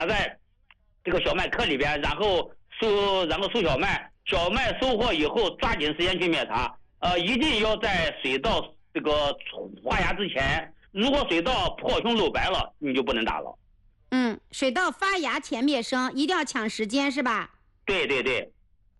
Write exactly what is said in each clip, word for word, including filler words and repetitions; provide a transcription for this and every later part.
它在这个小麦壳里边，然后收然后收小麦，小麦收获以后抓紧时间去灭茬，呃，一定要在水稻这个发芽之前，如果水稻破胸露白了，你就不能打了。 嗯，水稻发芽前灭生，一定要抢时间是吧？ 对对对。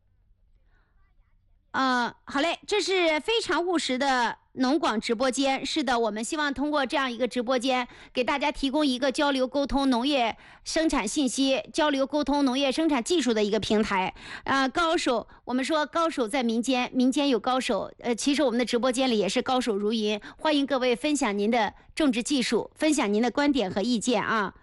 呃，好嘞，这是非常务实的农广直播间。是的，我们希望通过这样一个直播间，给大家提供一个交流沟通农业生产信息、交流沟通农业生产技术的一个平台。啊、呃，高手，我们说高手在民间，民间有高手。呃，其实我们的直播间里也是高手如云，欢迎各位分享您的种植技术，分享您的观点和意见啊。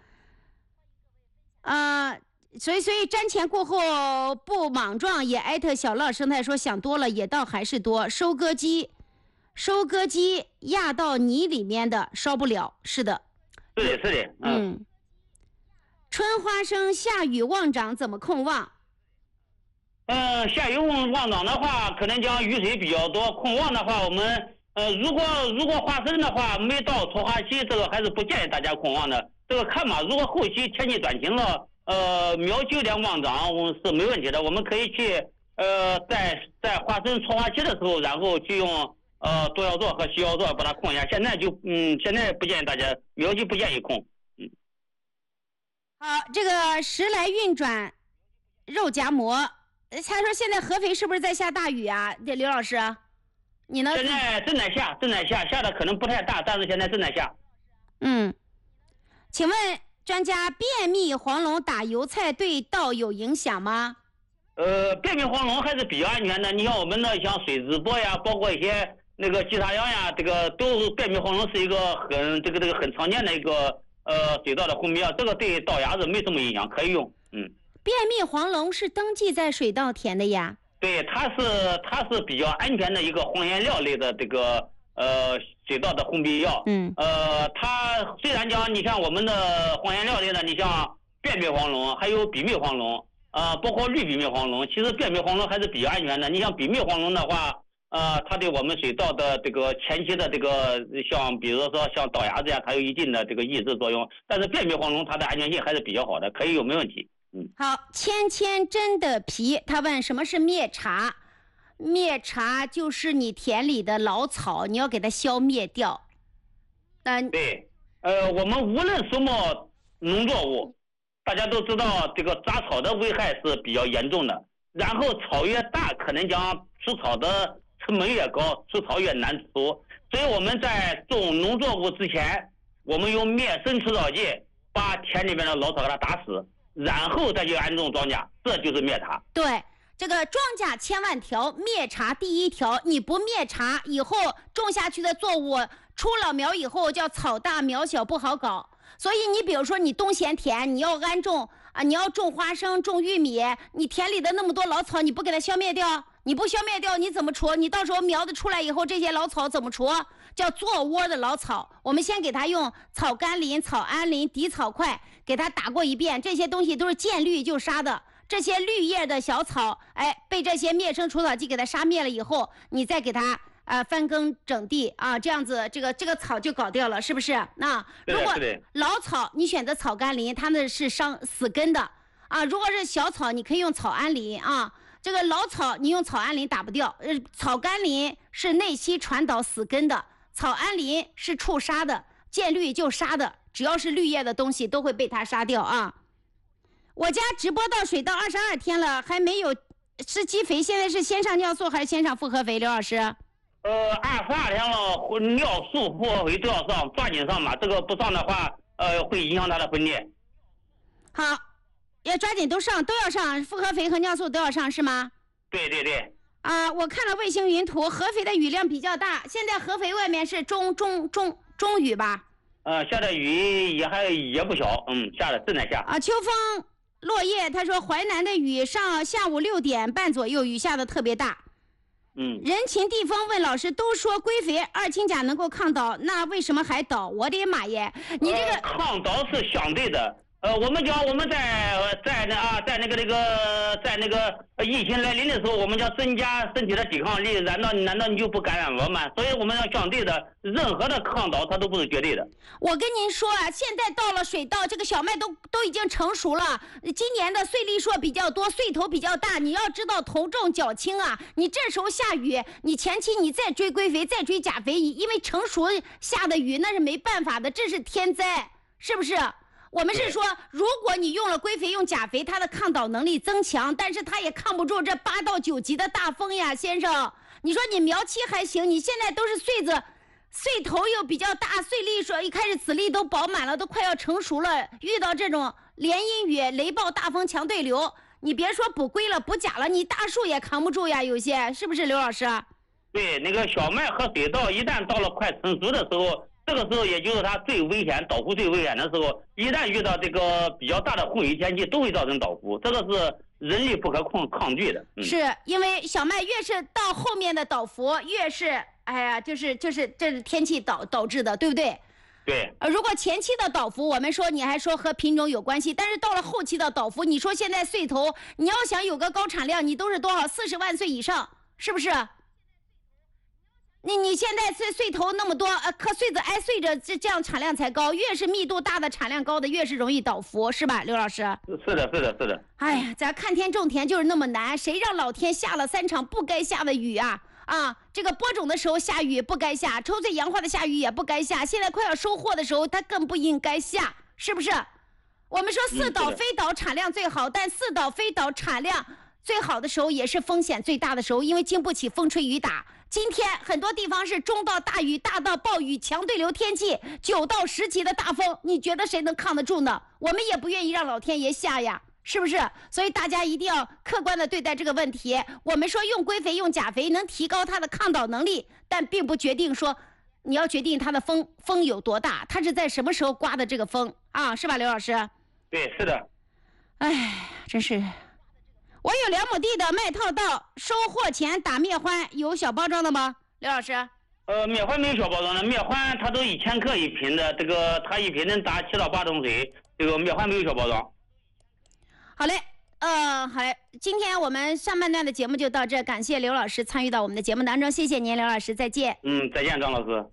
啊、呃。所以，所以瞻前过后不莽撞，也艾特小乐生态说想多了也倒还是多。收割机，收割机压到泥里面的烧不了，是的， 是的，是的， 嗯。嗯春花生下雨旺长怎么控旺？ 嗯、呃，下雨旺长的话，可能讲雨水比较多；控旺的话，我们呃，如果如果花生的话，没到脱花期，这个还是不建议大家控旺的。这个看嘛，如果后期天气转晴了。呃，苗九点旺长是没问题的，我们可以去呃，在在花生脱花期的时候，然后去用呃毒药唑和西药唑把它控一下。现在就嗯，现在不建议大家苗期不建议控。嗯。 好，这个时来运转肉夹馍，他说现在合肥是不是在下大雨啊？这刘老师，你呢？ 现在正在下，正在下，下的可能不太大，但是现在正在下。 嗯，请问。专家，便秘黄龙打油菜对稻有影响吗？ 呃，便秘黄龙还是比较安全的。你像我们的像水直播呀，包括一些那个鸡沙秧呀，这个都便秘黄龙是一个很这个这个很常见的一个呃水稻的红苗，这个对稻芽子没什么影响，可以用。嗯。 便秘黄龙是登记在水稻田的呀？ 对，它是它是比较安全的一个黄颜料类的这个。呃，水稻的红皮药， 嗯， 呃，它虽然讲你像我们的黄颜料类的，你像便秘黄龙，还有比秘黄龙，呃，包括绿比秘黄龙，其实便秘黄龙还是比较安全的。你像比秘黄龙的话，呃，它对我们水稻的这个前期的这个像，比如说像倒芽这样，它有一定的这个抑制作用。但是便秘黄龙它的安全性还是比较好的，可以用没问题。嗯， 好，芊芊真的皮，他问什么是灭茬？灭茬就是你田里的老草，你要给它消灭掉。嗯， 对，呃，我们无论什么农作物，大家都知道这个杂草的危害是比较严重的。然后草越大，可能讲除草的成本越高，除草越难除。所以我们在种农作物之前，我们用灭生除草剂把田里面的老草给它打死，然后再去安种庄稼，这就是灭茬。 对。这个庄稼千万条，灭茬第一条，你不灭茬，以后种下去的作物出了苗以后叫草大苗小，不好搞。所以你比如说你冬闲田，你要安种啊，你要种花生、种玉米，你田里的那么多老草，你不给它消灭掉，你不消灭掉，你怎么除？你到时候苗子出来以后，这些老草怎么除？叫做窝的老草，我们先给它用草甘膦、草氨膦、敌草块给它打过一遍，这些东西都是见绿就杀的。这些绿叶的小草，哎，被这些灭生除草剂给它杀灭了以后，你再给它呃翻耕整地啊，这样子这个这个草就搞掉了，是不是？那如果老草你选择草甘膦，它们是伤死根的啊。如果是小草，你可以用草氨膦啊。这个老草你用草氨膦打不掉，呃，草甘膦是内息传导死根的，草氨膦是触杀的，见绿就杀的，只要是绿叶的东西都会被它杀掉啊。我家直播到水稻二十二天了，还没有施基肥，现在是先上尿素还是先上复合肥？刘老师？ 呃，二十二天了，尿素、复合肥都要上，抓紧上吧。这个不上的话，呃，会影响它的分裂。 好，要抓紧都上，都要上，复合肥和尿素都要上，是吗？ 对对对。 啊、呃，我看了卫星云图，合肥的雨量比较大，现在合肥外面是中中中中雨吧？ 呃，下的雨也还也不小，嗯，下的正在下。 啊，秋风。落叶，他说淮南的雨上下午六点半左右雨下的特别大。 嗯， 人情地风问老师，都说硅肥二氢钾能够抗倒，那为什么还倒？我的妈耶！你这个、 呃、抗倒是相对的， 呃，我们讲我们在在那啊，在那个那个在那个疫情来临的时候，我们要增加身体的抵抗力，难道难道你就不感染了吗？所以我们要相对的，任何的抗倒它都不是绝对的。 我跟您说啊，现在到了水稻，这个小麦都都已经成熟了。今年的穗粒数比较多，穗头比较大。你要知道头重脚轻啊，你这时候下雨，你前期你再追归肥，再追钾肥，因为成熟下的雨那是没办法的，这是天灾，是不是？我们是说，如果你用了归肥，用钾肥，它的抗倒能力增强，但是它也抗不住这八到九级的大风呀，先生。你说你苗期还行，你现在都是穗子，穗头又比较大，穗粒说一开始籽粒都饱满了，都快要成熟了，遇到这种连阴雨、雷暴、大风、强对流，你别说补硅了、补钾了，你大树也扛不住呀，有些是不是，刘老师？ 对，那个小麦和水稻一旦到了快成熟的时候。这个时候也就是它最危险、倒伏最危险的时候，一旦遇到这个比较大的洪雨天气，都会造成倒伏，这个是人力不可抗抗拒的。 嗯、是因为小麦越是到后面的倒伏，越是哎呀，就是就是这是天气导导致的，对不对？ 对。 呃，如果前期的倒伏，我们说你还说和品种有关系，但是到了后期的倒伏，你说现在穗头，你要想有个高产量，你都是多少四十万穗以上，是不是？你你现在穗穗头那么多，呃，颗穗子挨穗着，这这样产量才高。越是密度大的、产量高的，越是容易倒伏，是吧，刘老师？ 是的，是的，是的。 哎呀，咱看田种田就是那么难，谁让老天下了三场不该下的雨啊？啊，这个播种的时候下雨不该下，抽穗杨花的下雨也不该下，现在快要收获的时候，它更不应该下，是不是？我们说四倒非倒产量最好，但四倒非倒产量最好的时候也是风险最大的时候，因为经不起风吹雨打。今天很多地方是中到大雨、大到暴雨、强对流天气，九到十级的大风，你觉得谁能抗得住呢？我们也不愿意让老天爷下呀，是不是？所以大家一定要客观的对待这个问题。我们说用归肥、用钾肥能提高它的抗倒能力，但并不决定说你要决定它的风风有多大，它是在什么时候刮的这个风啊，是吧，刘老师？ 对，是的。 哎，真是。我有两亩地的麦套稻，收获前打灭欢，有小包装的吗？刘老师？ 呃，灭欢没有小包装的，灭欢它都一千克一瓶的，这个它一瓶能打七到八桶水，这个灭欢没有小包装。 好嘞，呃，好嘞，今天我们上半段的节目就到这，感谢刘老师参与到我们的节目当中，谢谢您，刘老师，再见。 嗯，再见，张老师。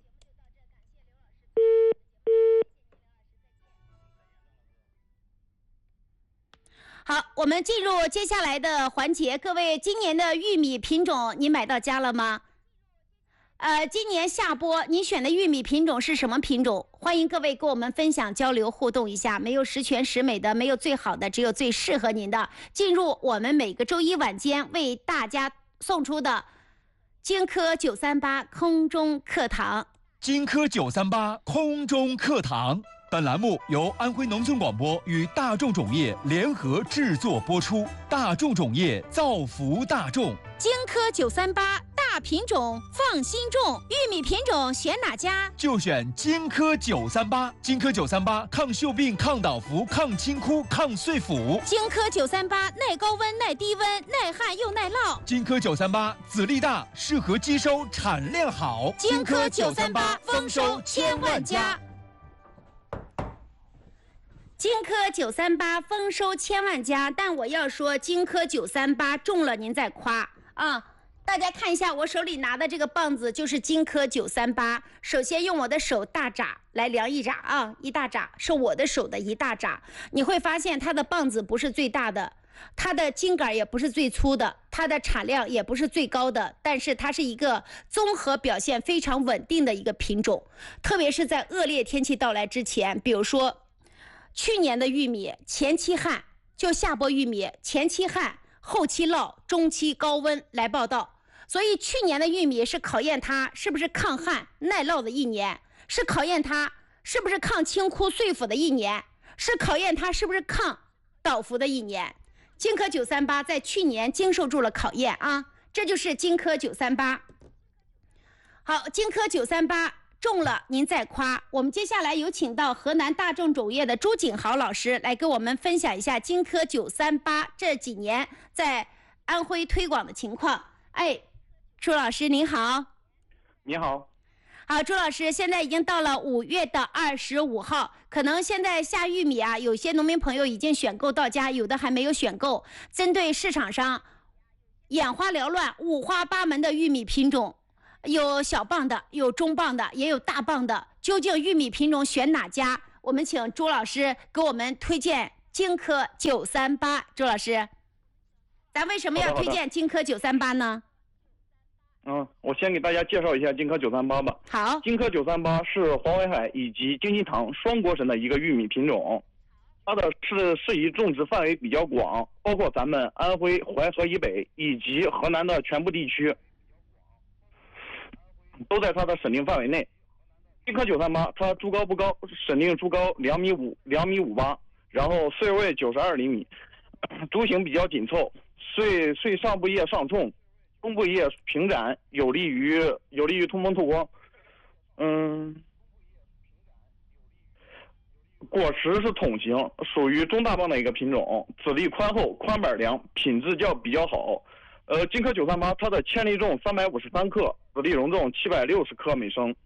好，我们进入接下来的环节。各位，今年的玉米品种你买到家了吗？呃，今年下播你选的玉米品种是什么品种？欢迎各位跟我们分享、交流、互动一下。没有十全十美的，没有最好的，只有最适合您的。进入我们每个周一晚间为大家送出的金科九三八空中课堂。 金科九三八空中课堂。本栏目由安徽农村广播与大众种业联合制作播出。大众种业，造福大众。 金科九三八大品种放心种，玉米品种选哪家？ 就选金科九三八。金科九三八抗锈病、抗倒伏、抗青枯、抗碎腐。 金科九三八耐高温、耐低温、耐旱又耐涝。 金科九三八籽粒大，适合机收，产量好。 金科九三八丰收千万家。金科九三八丰收千万家，但我要说金科九三八中了您再夸啊！大家看一下我手里拿的这个棒子就是金科九三八。首先用我的手大掌来量一掌啊，一大掌是我的手的一大掌。你会发现它的棒子不是最大的，它的茎杆也不是最粗的，它的产量也不是最高的，但是它是一个综合表现非常稳定的一个品种。特别是在恶劣天气到来之前，比如说去年的玉米前期旱，就下播玉米前期旱，后期涝，中期高温来报道。所以去年的玉米是考验它是不是抗旱耐涝的一年，是考验它是不是抗青枯碎腐的一年，是考验它是不是抗倒伏的一年。金科九三八在去年经受住了考验啊，这就是金科九三八。好，金科九三八中了您再夸。我们接下来有请到河南大众种业的朱景豪老师来跟我们分享一下金科九三八这几年在安徽推广的情况。哎，朱老师您好。 你好。 好，朱老师，现在已经到了五月的二十五号，可能现在下玉米啊，有些农民朋友已经选购到家，有的还没有选购。针对市场上眼花缭乱、五花八门的玉米品种，有小磅的，有中磅的，也有大磅的，究竟玉米品种选哪家？我们请朱老师给我们推荐金科九三八。朱老师，咱为什么要推荐金科九三八呢？ 嗯，我先给大家介绍一下金科九三八吧。 好， 金科九三八是黄淮海以及京津塘双国省的一个玉米品种，它的是适宜种植范围比较广，包括咱们安徽淮河以北以及河南的全部地区，都在它的审定范围内。金科九三八它株高不高，审定株高两米五两米五八，然后穗位九十二厘米，株型比较紧凑，穗穗上部叶上冲。中部叶平展，有利于有利于通风透光。嗯，果实是筒形，属于中大磅的一个品种，籽粒宽厚，宽板良，品质较比较好。呃，金科九三八它的铅粒重三百五十三克，籽粒容重七百六十克每升。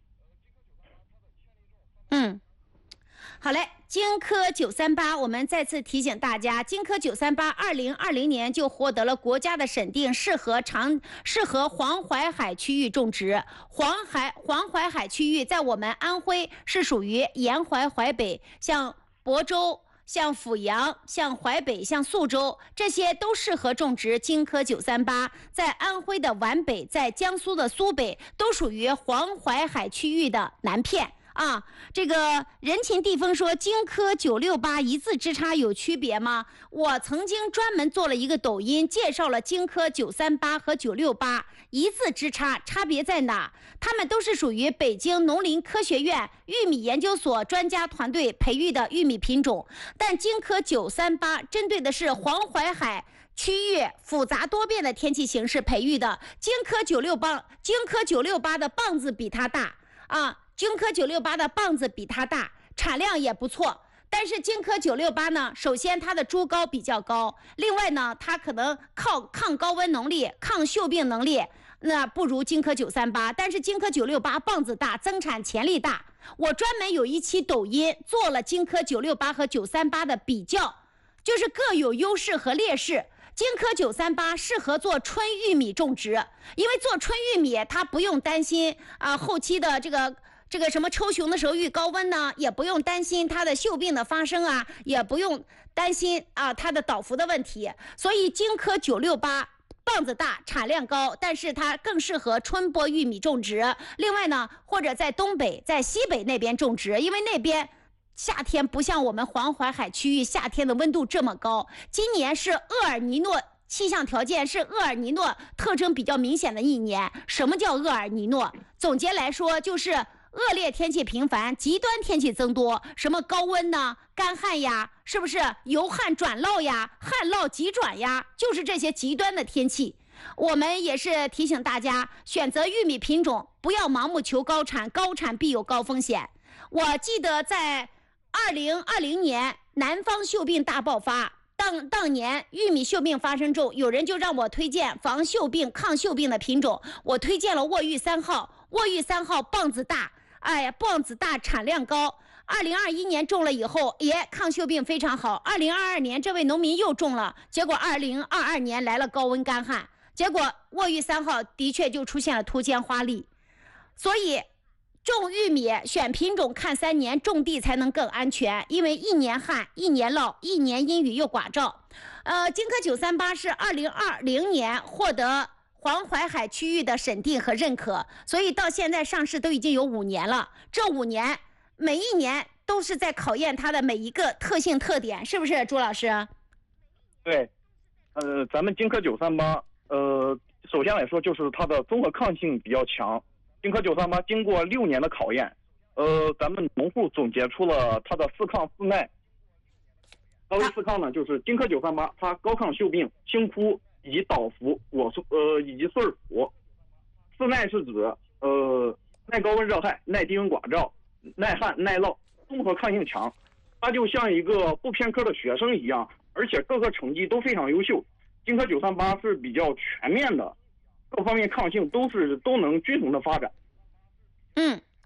嗯。好嘞，金科九三八，我们再次提醒大家，金科九三八二零二零年就获得了国家的审定，适合长适合黄淮海区域种植。黄海黄淮海区域在我们安徽是属于沿淮淮北，像亳州、像阜阳、像淮北、像宿州，这些都适合种植金科九三八。在安徽的皖北，在江苏的苏北，都属于黄淮海区域的南片。啊，这个人情地风说金科九六八一字之差有区别吗？我曾经专门做了一个抖音，介绍了金科九三八和九六八一字之差差别在哪？它们都是属于北京农林科学院玉米研究所专家团队培育的玉米品种，但金科九三八针对的是黄淮海区域复杂多变的天气形势培育的。金科九六八，金科九六八的棒子比它大啊。金科九六八的棒子比它大，产量也不错。但是金科九六八呢，首先它的株高比较高，另外呢，它可能靠抗高温能力、抗锈病能力，那不如金科九三八。但是金科九六八棒子大，增产潜力大。我专门有一期抖音做了金科九六八和九三八的比较，就是各有优势和劣势。金科九三八适合做春玉米种植，因为做春玉米它不用担心啊后期的这个。这个什么抽熊的时候遇高温呢，也不用担心它的锈病的发生啊，也不用担心啊它的倒伏的问题。所以金科九六八棒子大，产量高，但是它更适合春播玉米种植。另外呢，或者在东北、在西北那边种植，因为那边夏天不像我们黄淮海区域夏天的温度这么高。今年是厄尔尼诺气象条件是厄尔尼诺特征比较明显的一年。什么叫厄尔尼诺？总结来说就是恶劣天气频繁，极端天气增多，什么高温呢、干旱呀，是不是由旱转涝呀、旱涝急转呀，就是这些极端的天气。我们也是提醒大家，选择玉米品种不要盲目求高产，高产必有高风险。我记得在二零二零年南方锈病大爆发，当当年玉米锈病发生中，有人就让我推荐防锈病、抗锈病的品种，我推荐了沃玉三号。沃玉三号棒子大，哎呀，棒子大，产量高。二零二一年种了以后，也抗锈病非常好。二零二二年这位农民又种了，结果二零二二年来了高温干旱，结果沃玉三号的确就出现了秃尖花粒。所以种玉米选品种看三年，种地才能更安全，因为一年旱，一年涝，一年阴雨又寡照。呃，金科九三八是二零二零年获得黄淮海区域的审定和认可，所以到现在上市都已经有五年了。这五年每一年都是在考验它的每一个特性特点，是不是朱老师？ 对，呃，咱们金科九三八，呃，首先来说就是它的综合抗性比较强。金科九三八经过六年的考验，呃，咱们农户总结出了它的四抗四耐。何为四抗呢？就是金科九三八，它高抗锈病、青枯以及倒伏、果呃以及穗腐。四耐是指呃耐高温热害、耐低温寡照、耐旱耐涝，综合抗性强。它就像一个不偏科的学生一样，而且各个成绩都非常优秀。金科九三八是比较全面的，各方面抗性都是都能均衡的发展。 嗯，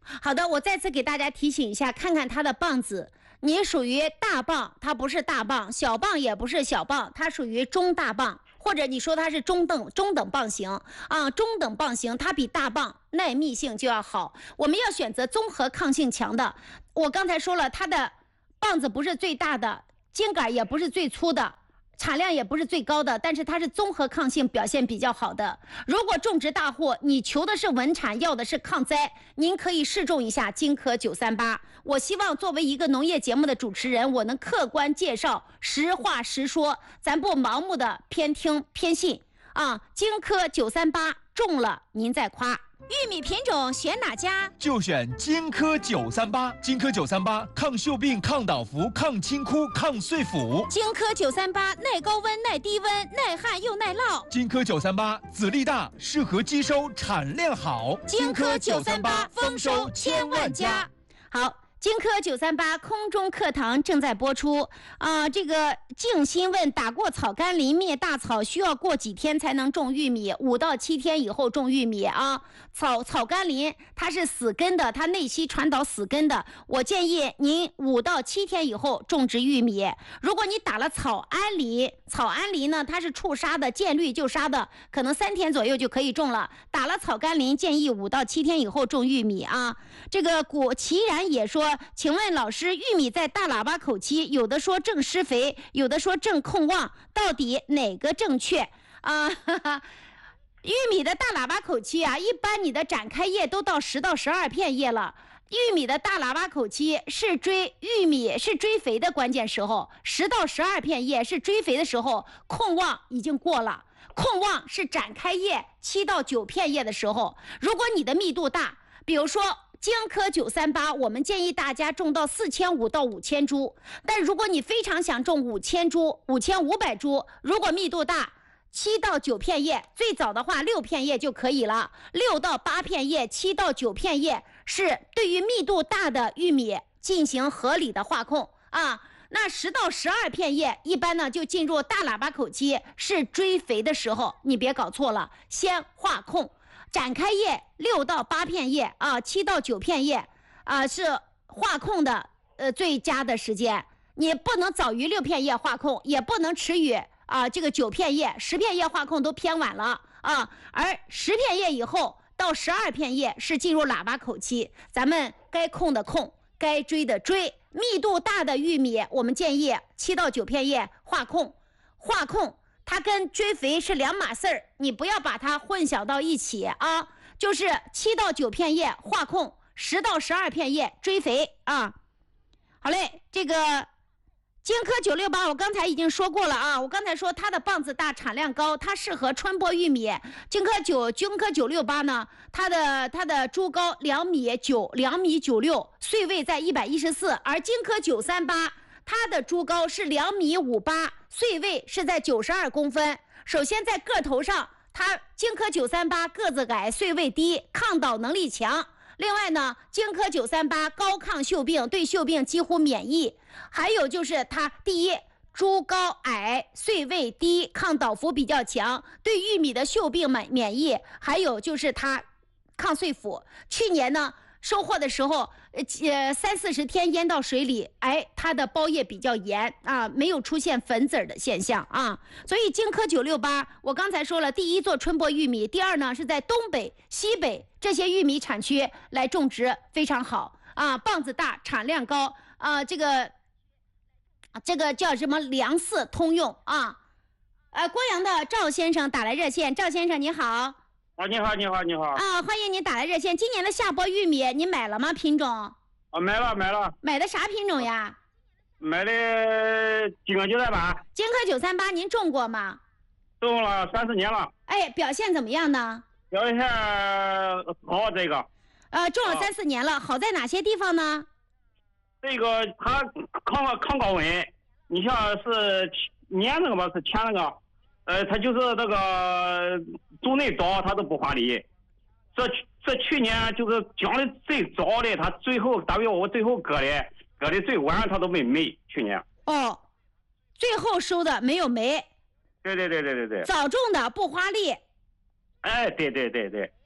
好的，我再次给大家提醒一下，看看它的棒子，你属于大棒，它不是大棒；小棒也不是小棒，它属于中大棒，或者你说它是中等中等棒型啊，中等棒型，它比大棒耐密性就要好。我们要选择综合抗性强的。我刚才说了，它的棒子不是最大的，茎杆也不是最粗的，产量也不是最高的，但是它是综合抗性表现比较好的。如果种植大户，你求的是稳产，要的是抗灾，您可以试种一下金科九三八。我希望作为一个农业节目的主持人，我能客观介绍，实话实说，咱不盲目的偏听偏信啊。金科九三八种了您再夸。玉米品种选哪家？ 就选金科九三八。金科九三八抗锈病、抗倒伏、抗青枯、抗碎腐。 金科九三八耐高温、耐低温、耐旱又耐涝。 金科九三八籽粒大，适合机收，产量好。 金科九三八丰收千万家。好。金科九三八空中课堂正在播出啊、呃！这个静心问，打过草甘膦灭大草需要过几天才能种玉米？五到七天以后种玉米啊。草草甘膦它是死根的，它内息传导死根的。我建议您五到七天以后种植玉米。如果你打了草胺梨，草胺梨呢它是触杀的，见绿就杀的，可能三天左右就可以种了。打了草甘膦，建议五到七天以后种玉米啊。这个古齐然也说。请问老师，玉米在大喇叭口期，有的说正施肥，有的说正控旺，到底哪个正确啊？哈哈，玉米的大喇叭口期啊，一般你的展开叶都到十到十二片叶了。玉米的大喇叭口期是追玉米是追肥的关键时候，十到十二片叶是追肥的时候，控旺已经过了。控旺是展开叶七到九片叶的时候。如果你的密度大，比如说。金科九三八，我们建议大家种到四千五到五千株。但如果你非常想种五千株、五千五百株，如果密度大，七到九片叶，最早的话六片叶就可以了。六到八片叶，七到九片叶是对于密度大的玉米进行合理的化控啊。那十到十二片叶，一般呢就进入大喇叭口期，是追肥的时候，你别搞错了，先化控。展开叶六到八片叶啊，七到九片叶啊是化控的呃最佳的时间。你不能早于六片叶化控，也不能迟于啊这个九片叶、十片叶化控都偏晚了啊。而十片叶以后到十二片叶是进入喇叭口期，咱们该控的控，该追的追。密度大的玉米，我们建议七到九片叶化控，化控。它跟追肥是两码事儿，你不要把它混淆到一起啊！就是七到九片叶化控，十到十二片叶追肥啊。好嘞，这个金科九六八我刚才已经说过了啊，我刚才说它的棒子大，产量高，它适合穿播玉米。金科九金科九六八呢，它的它的株高两米九，两米九六，穗位在一百一十四，而金科九三八。它的株高是两米五八，穗位是在九十二公分。首先在个头上，它金科九三八个子矮，穗位低，抗倒能力强。另外呢，金科九三八高抗锈病，对锈病几乎免疫。还有就是它第一，株高矮，穗位低，抗倒伏比较强，对玉米的锈病免免疫。还有就是它抗碎腐。去年呢。收获的时候，呃，三四十天腌到水里，哎，它的包叶比较严啊，没有出现粉籽的现象啊。所以金科九六八，我刚才说了，第一做春播玉米，第二呢是在东北、西北这些玉米产区来种植非常好啊，棒子大，产量高啊，这个这个叫什么粮食通用啊。呃，郭阳的赵先生打来热线，赵先生你好。 啊，你好，你好，你好！ 啊，欢迎您打来热线。今年的下播玉米您买了吗？品种？ 啊，买了，买了。 买的啥品种呀？ 买的金科九三八。 金科九三八，您种过吗？ 种了三四年了。 哎，表现怎么样呢？ 表现好，这个。 呃，种了三四年了，好在哪些地方呢？ 这个它抗抗高温，你像是年那个吧，是前那个。呃，它就是那个株内早，它都不发力。这这去年就是讲的最早的，它最后大约我最后割的，割的最晚，它都没霉。去年。 哦，最后收的没有霉。 对对对对对对。 早种的不花力。 哎，对对对对。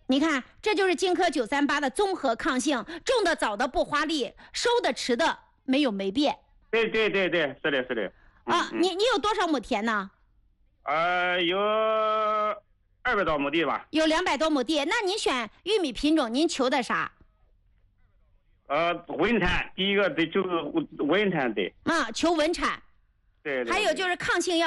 你看，这就是金科九三八的综合抗性，种的早的不花力，收的迟的没有霉变。 对对对对，是的，是的。 啊，你你有多少亩田呢？ 呃，有二百多亩地吧。 有两百多亩地，那您选玉米品种，您求的啥？ 呃，稳产，第一个得就是稳产的。 啊，求稳产。 对对。 还有就是抗性要。